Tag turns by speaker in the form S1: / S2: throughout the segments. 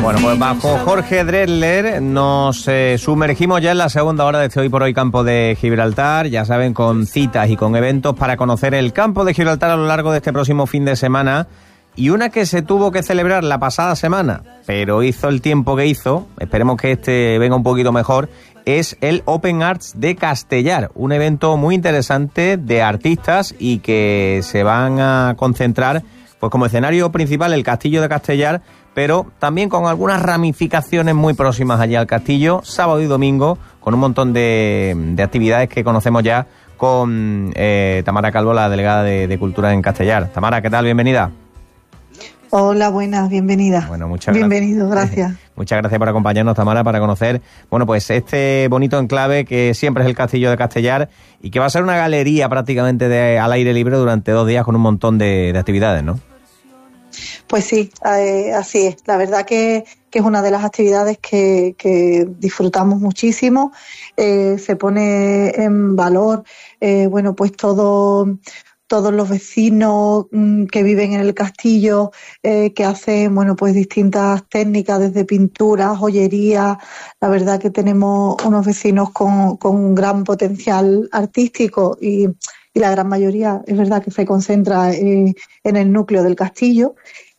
S1: Bueno, pues bajo Jorge Drexler nos sumergimos ya en la segunda hora de este Hoy por Hoy Campo de Gibraltar, ya saben, con citas y con eventos para conocer el Campo de Gibraltar a lo largo de este próximo fin de semana, y una que se tuvo que celebrar la pasada semana, pero hizo el tiempo que hizo, esperemos que este venga un poquito mejor, es el Open Arts de Castellar, un evento muy interesante de artistas y que se van a concentrar pues como escenario principal el Castillo de Castellar, pero también con algunas ramificaciones muy próximas allí al castillo, sábado y domingo, con un montón de actividades que conocemos ya con Tamara Calvo, la delegada de Cultura en Castellar. Tamara, ¿qué tal? Bienvenida.
S2: Hola, buenas, bienvenida.
S1: Bueno, muchas gracias.
S2: Bienvenido, gracias.
S1: Muchas gracias por acompañarnos, Tamara, para conocer, bueno, pues este bonito enclave que siempre es el Castillo de Castellar y que va a ser una galería prácticamente al aire libre durante 2 días con un montón de actividades, ¿no?
S2: Pues sí, así es. La verdad que es una de las actividades que disfrutamos muchísimo. Se pone en valor, bueno, pues todos los vecinos que viven en el castillo, que hacen, bueno, pues distintas técnicas desde pintura, joyería. La verdad que tenemos unos vecinos con un gran potencial artístico y la gran mayoría es verdad que se concentra en el núcleo del castillo.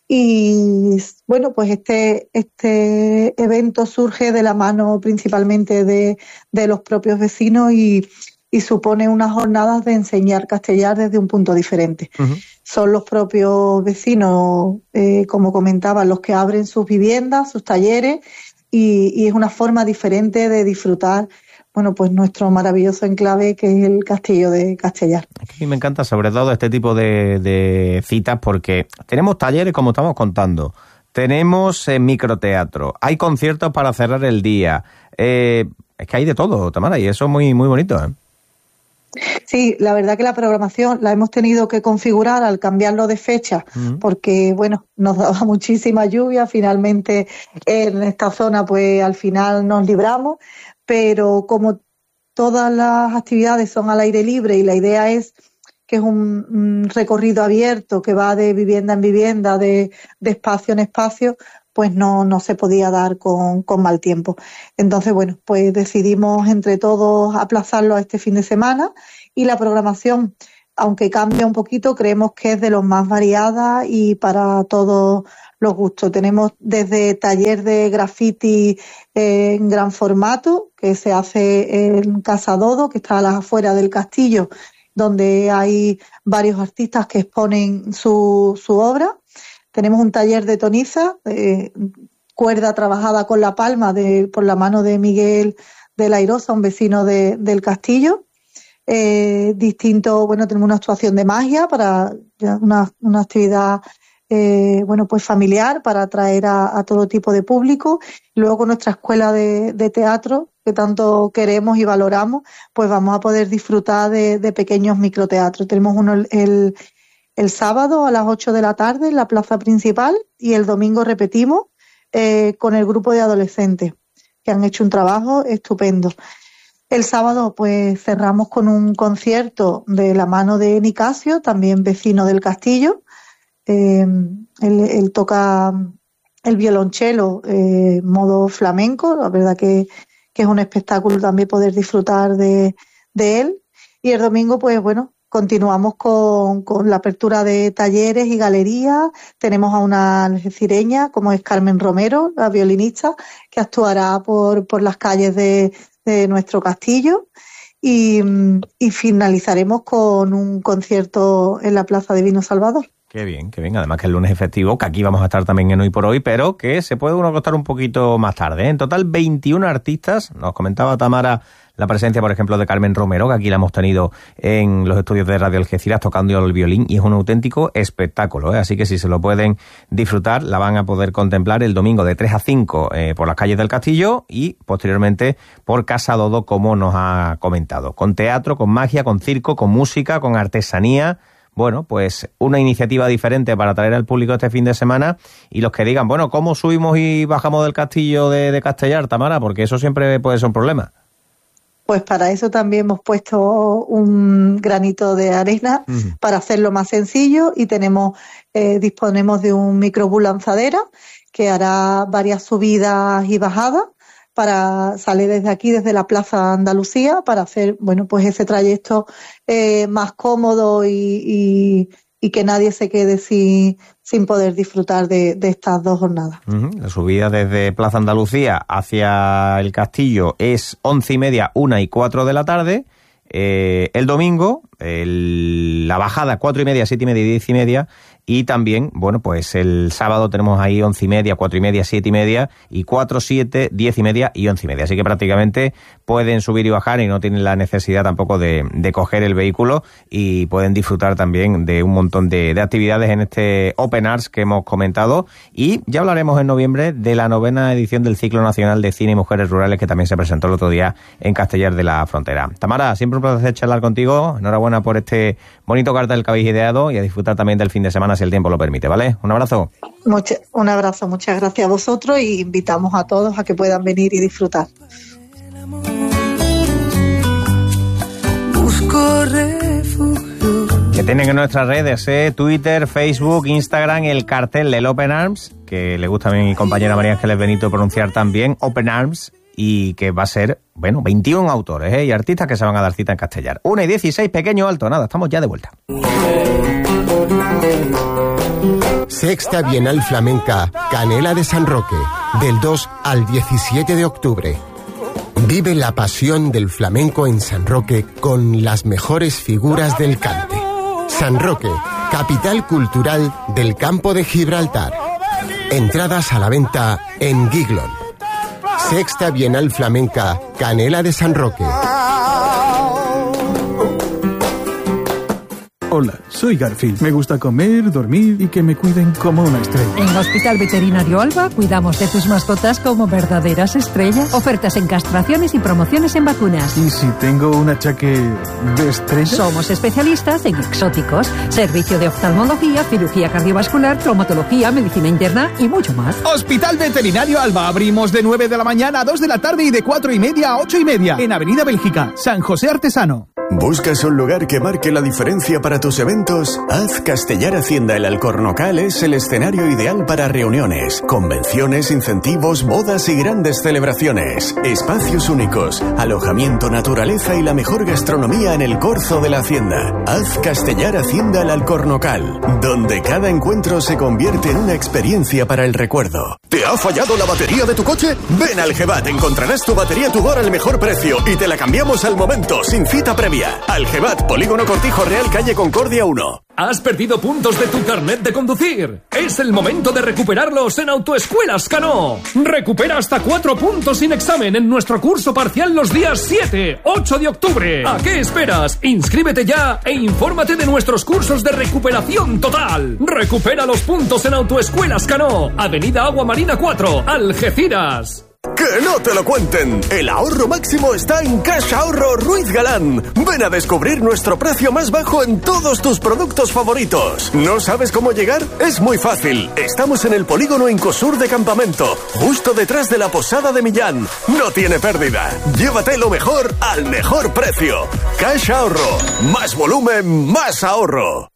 S2: Y bueno, pues este evento surge de la mano principalmente de los propios vecinos y supone unas jornadas de enseñar castellar desde un punto diferente. Uh-huh. Son los propios vecinos, como comentaba, los que abren sus viviendas, sus talleres, y es una forma diferente de disfrutar, bueno, pues nuestro maravilloso enclave que es el Castillo de Castellar.
S1: A mí me encanta sobre todo este tipo de citas porque tenemos talleres, como estamos contando, tenemos microteatro, hay conciertos para cerrar el día, es que hay de todo, Tamara, y eso es muy, muy bonito, ¿eh?
S2: Sí, la verdad que la programación la hemos tenido que configurar al cambiarlo de fecha, porque, bueno, nos daba muchísima lluvia, finalmente en esta zona pues al final nos libramos, pero como todas las actividades son al aire libre y la idea es que es un recorrido abierto que va de vivienda en vivienda, de espacio en espacio, pues no se podía dar con mal tiempo. Entonces, bueno, pues decidimos entre todos aplazarlo a este fin de semana y la programación, aunque cambia un poquito, creemos que es de los más variada y para todos los gustos. Tenemos desde taller de graffiti en gran formato, que se hace en Casa Dodo, que está a las afueras del castillo, donde hay varios artistas que exponen su obra. Tenemos un taller de toniza, cuerda trabajada con la palma por la mano de Miguel de la Airosa, un vecino del castillo. Bueno, tenemos una actuación de magia para una actividad bueno, pues familiar para atraer a todo tipo de público. Luego con nuestra escuela de teatro, que tanto queremos y valoramos, pues vamos a poder disfrutar de pequeños microteatros. Tenemos uno el sábado a las 8 de la tarde en la plaza principal y el domingo repetimos con el grupo de adolescentes que han hecho un trabajo estupendo. El sábado pues cerramos con un concierto de la mano de Nicasio, también vecino del castillo. Él toca el violonchelo modo flamenco, la verdad que es un espectáculo también poder disfrutar de él. Y el domingo pues bueno, continuamos con la apertura de talleres y galerías. Tenemos a una algecireña como es Carmen Romero, la violinista, que actuará por las calles de nuestro castillo y finalizaremos con un concierto en la Plaza de Vino Salvador.
S1: Qué bien, además que el lunes es festivo, que aquí vamos a estar también en Hoy por Hoy, pero que se puede uno acostar un poquito más tarde, ¿eh? En total 21 artistas, nos comentaba Tamara la presencia, por ejemplo, de Carmen Romero, que aquí la hemos tenido en los estudios de Radio Algeciras tocando el violín, y es un auténtico espectáculo, ¿eh? Así que si se lo pueden disfrutar, la van a poder contemplar el domingo de 3 a 5 por las calles del Castillo y posteriormente por Casa Dodo, como nos ha comentado, con teatro, con magia, con circo, con música, con artesanía. Bueno, pues una iniciativa diferente para atraer al público este fin de semana, y los que digan, bueno, ¿cómo subimos y bajamos del castillo de Castellar, Tamara? Porque eso siempre puede ser un problema.
S2: pues para eso también hemos puesto un granito de arena para hacerlo más sencillo y disponemos de un microbús lanzadera que hará varias subidas y bajadas para salir desde aquí, desde la Plaza Andalucía, para hacer, pues ese trayecto más cómodo y que nadie se quede sin poder disfrutar de estas 2 jornadas.
S1: La subida desde Plaza Andalucía hacia el Castillo es 11:30, 1 y 4 de la tarde. El domingo, la bajada 4:30, 7:30 y 10:30. Y también, pues el sábado tenemos ahí 11:30, 4:30, 7:30 y 4, 7, 10:30 y 11:30. Así que prácticamente pueden subir y bajar y no tienen la necesidad tampoco de coger el vehículo y pueden disfrutar también de un montón de actividades en este Open Arts que hemos comentado. Y ya hablaremos en noviembre de la 9ª edición del Ciclo Nacional de Cine y Mujeres Rurales que también se presentó el otro día en Castellar de la Frontera. Tamara, siempre un placer charlar contigo. Enhorabuena por este bonito cartel que habéis ideado y a disfrutar también del fin de semana si el tiempo lo permite, ¿vale? Un abrazo.
S2: Un abrazo, muchas gracias a vosotros y invitamos a todos a que puedan venir y disfrutar.
S1: Que tienen en nuestras redes, Twitter, Facebook, Instagram, el cartel del Open Arms, que le gusta a mi compañera María Ángeles Benito pronunciar también, Open Arms, y que va a ser, 21 autores y artistas que se van a dar cita en Castellar. 1:16, pequeño alto, nada, estamos ya de vuelta.
S3: Sexta Bienal Flamenca Canela de San Roque, del 2 al 17 de octubre. Vive la pasión del flamenco en San Roque con las mejores figuras del cante. San Roque, capital cultural del Campo de Gibraltar. Entradas a la venta en Giglon. Sexta Bienal Flamenca Canela de San Roque.
S4: Hola, soy Garfield. Me gusta comer, dormir y que me cuiden como una estrella.
S5: En Hospital Veterinario Alba cuidamos de tus mascotas como verdaderas estrellas. Ofertas en castraciones y promociones en vacunas.
S4: ¿Y si tengo un achaque de estrella?
S5: Somos especialistas en exóticos, servicio de oftalmología, cirugía cardiovascular, traumatología, medicina interna y mucho más.
S6: Hospital Veterinario Alba. Abrimos de 9 de la mañana a 2 de la tarde y de 4:30 a 8:30. En Avenida Bélgica, San José Artesano.
S7: ¿Buscas un lugar que marque la diferencia para tus eventos? Haz Castellar Hacienda el Alcornocal es el escenario ideal para reuniones, convenciones, incentivos, bodas y grandes celebraciones. Espacios únicos, alojamiento, naturaleza y la mejor gastronomía en el corzo de la Hacienda. Haz Castellar Hacienda el Alcornocal, donde cada encuentro se convierte en una experiencia para el recuerdo. ¿Te ha fallado la batería de tu coche? Ven al Gebat, encontrarás tu batería Tudor al mejor precio y te la cambiamos al momento, sin cita previa. Algebat, Polígono Cortijo Real, calle Concordia 1.
S8: ¿Has perdido puntos de tu carnet de conducir? Es el momento de recuperarlos en Autoescuelas Cano. Recupera hasta 4 puntos sin examen en nuestro curso parcial los días 7, 8 de octubre. ¿A qué esperas? Inscríbete ya e infórmate de nuestros cursos de recuperación total. Recupera los puntos en Autoescuelas Cano. Avenida Agua Marina 4, Algeciras.
S7: ¡Que no te lo cuenten! El ahorro máximo está en Cash Ahorro Ruiz Galán. Ven a descubrir nuestro precio más bajo en todos tus productos favoritos. ¿No sabes cómo llegar? Es muy fácil. Estamos en el polígono Incosur de Campamento, justo detrás de la Posada de Millán. No tiene pérdida. Llévate lo mejor al mejor precio. Cash Ahorro. Más volumen, más ahorro.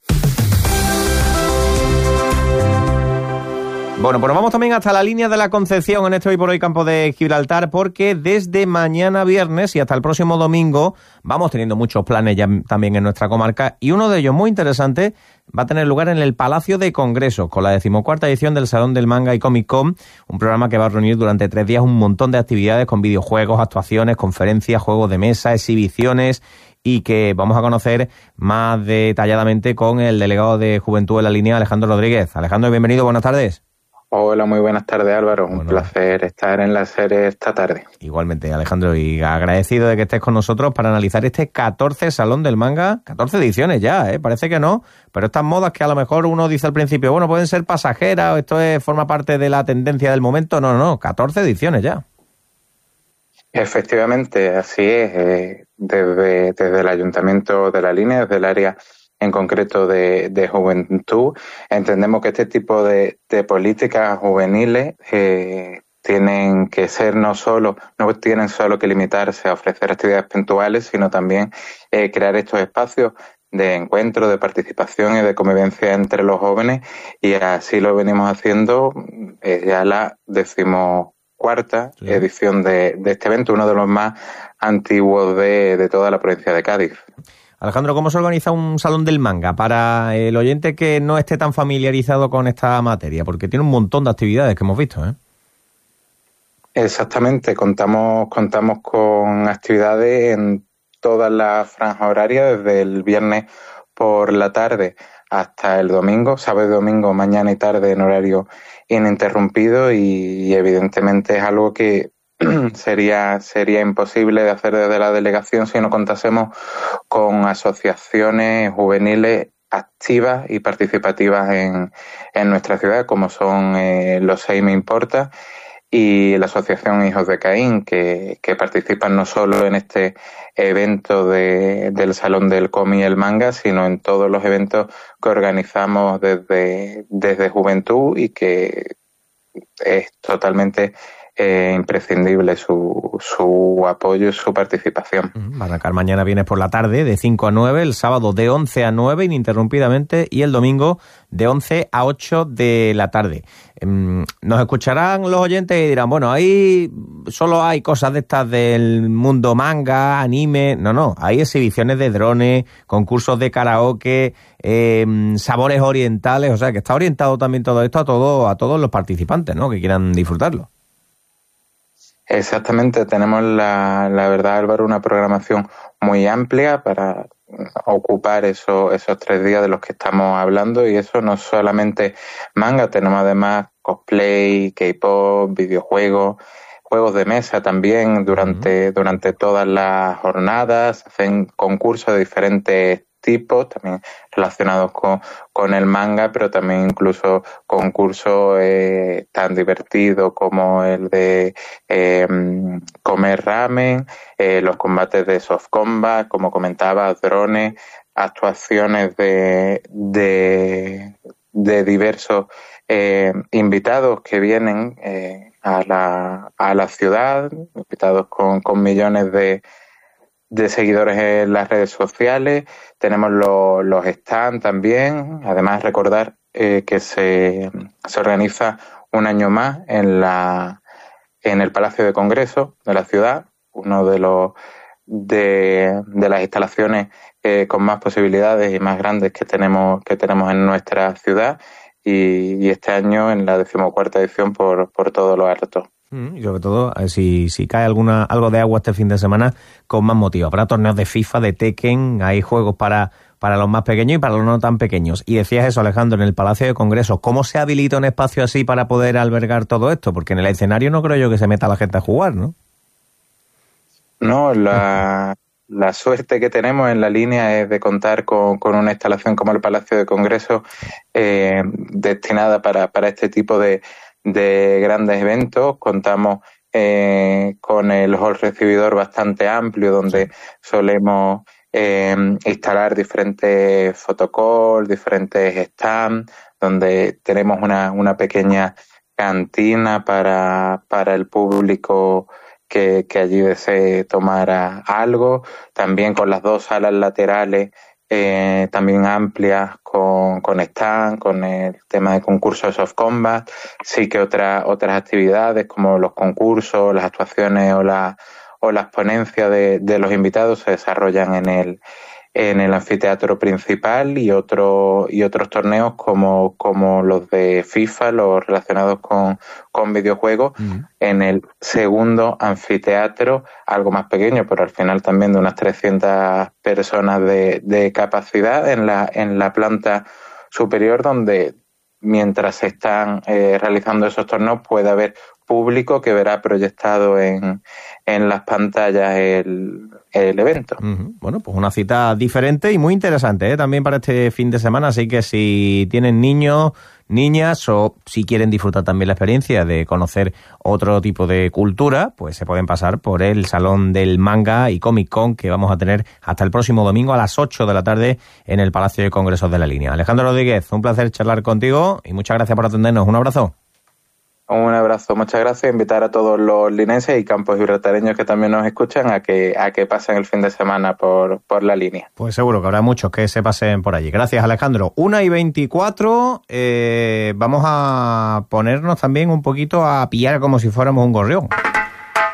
S1: Bueno, pues vamos también hasta la línea de la Concepción en este Hoy por Hoy Campo de Gibraltar, porque desde mañana viernes y hasta el próximo domingo vamos teniendo muchos planes ya también en nuestra comarca, y uno de ellos muy interesante va a tener lugar en el Palacio de Congresos con la 14ª edición del Salón del Manga y Comic Con, un programa que va a reunir durante 3 días un montón de actividades con videojuegos, actuaciones, conferencias, juegos de mesa, exhibiciones, y que vamos a conocer más detalladamente con el delegado de Juventud en la línea, Alejandro Rodríguez. Alejandro, bienvenido, buenas tardes.
S9: Hola, muy buenas tardes, Álvaro. Un placer estar en la serie esta tarde.
S1: Igualmente, Alejandro, y agradecido de que estés con nosotros para analizar este 14 Salón del Manga, 14 ediciones ya, parece que no, pero estas modas que a lo mejor uno dice al principio, bueno, pueden ser pasajeras, o esto forma parte de la tendencia del momento, no, 14 ediciones ya.
S9: Efectivamente, así es, desde el Ayuntamiento de la Línea, desde el área en concreto de juventud, entendemos que este tipo de políticas juveniles tienen que ser no tienen solo que limitarse a ofrecer actividades puntuales, sino también crear estos espacios de encuentro, de participación y de convivencia entre los jóvenes, y así lo venimos haciendo ya la 14ª edición de este evento, uno de los más antiguos de toda la provincia de Cádiz.
S1: Alejandro, ¿cómo se organiza un salón del manga para el oyente que no esté tan familiarizado con esta materia? Porque tiene un montón de actividades que hemos visto, ¿eh?
S9: Exactamente, contamos con actividades en todas las franjas horarias, desde el viernes por la tarde hasta el domingo, sábado y domingo, mañana y tarde en horario ininterrumpido, y evidentemente es algo que sería imposible de hacer desde la delegación si no contásemos con asociaciones juveniles activas y participativas en nuestra ciudad, como son los 6 Me Importa y la Asociación Hijos de Caín, que participan no solo en este evento del Salón del Cómic y el Manga, sino en todos los eventos que organizamos desde Juventud, y que es totalmente imprescindible su apoyo y su participación.
S1: Va a arrancar mañana viernes por la tarde de 5 a 9, el sábado de 11 a 9 ininterrumpidamente, y el domingo de 11 a 8 de la tarde. Nos escucharán los oyentes y dirán, bueno, ahí solo hay cosas de estas del mundo manga, anime. No, hay exhibiciones de drones, concursos de karaoke, sabores orientales, o sea que está orientado también todo esto a todos los participantes, ¿no?, que quieran disfrutarlo.
S9: Exactamente, tenemos la verdad, Álvaro, una programación muy amplia para ocupar esos 3 días de los que estamos hablando, y eso no solamente manga, tenemos además cosplay, K-pop, videojuegos, juegos de mesa también durante todas las jornadas, hacen concursos de diferentes tipos, también relacionados con el manga, pero también incluso concursos tan divertidos como el de comer ramen, los combates de soft combat, como comentaba, drones, actuaciones de diversos invitados que vienen a la ciudad, invitados con millones de seguidores en las redes sociales. Tenemos los stands también. Además, recordar que se organiza un año más en el Palacio de Congreso de la ciudad, uno de las instalaciones con más posibilidades y más grandes que tenemos en nuestra ciudad, y este año en la 14ª edición por todo lo alto.
S1: Y sobre todo, si cae algo de agua este fin de semana, con más motivo. Habrá torneos de FIFA, de Tekken, hay juegos para los más pequeños y para los no tan pequeños. Y decías eso, Alejandro, en el Palacio de Congresos, ¿cómo se habilita un espacio así para poder albergar todo esto? Porque en el escenario no creo yo que se meta la gente a jugar, ¿no?
S9: No, la suerte que tenemos en la línea es de contar con una instalación como el Palacio de Congresos, destinada para este tipo de grandes eventos. Contamos con el hall recibidor bastante amplio, donde solemos instalar diferentes photocalls, diferentes stands, donde tenemos una pequeña cantina para el público que allí desee tomar algo, también con las 2 salas laterales también amplias con stand, con el tema de concursos de soft combat. Sí que otras actividades como los concursos, las actuaciones o las ponencias de los invitados se desarrollan en el anfiteatro principal, y otros torneos como los de FIFA, los relacionados con videojuegos, en el segundo anfiteatro, algo más pequeño, pero al final también de unas 300 personas de capacidad, en la planta superior, donde mientras se están realizando esos torneos puede haber público que verá proyectado en las pantallas el evento.
S1: Bueno, pues una cita diferente y muy interesante, también para este fin de semana, así que si tienen niños, niñas, o si quieren disfrutar también la experiencia de conocer otro tipo de cultura, pues se pueden pasar por el Salón del Manga y Comic Con, que vamos a tener hasta el próximo domingo a las 8 de la tarde en el Palacio de Congresos de la Línea. Alejandro Rodríguez, un placer charlar contigo y muchas gracias por atendernos. Un abrazo.
S9: Un abrazo, muchas gracias. Invitar a todos los linenses y campos gibraltareños que también nos escuchan a que pasen el fin de semana por la línea.
S1: Pues seguro que habrá muchos que se pasen por allí. Gracias, Alejandro. 1:24, vamos a ponernos también un poquito a pillar como si fuéramos un gorrión.